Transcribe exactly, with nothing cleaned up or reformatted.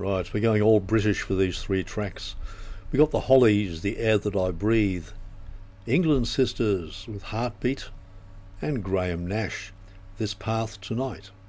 Right, we're going all British for these three tracks. We got the Hollies, The Air That I Breathe, England Sisters with Heartbeat, and Graham Nash, This Path Tonight.